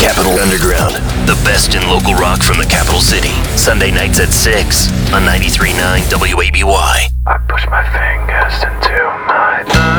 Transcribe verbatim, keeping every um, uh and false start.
Capital Underground, the best in local rock from the capital city. Sunday nights at six on ninety-three point nine W A B Y. I push my thing.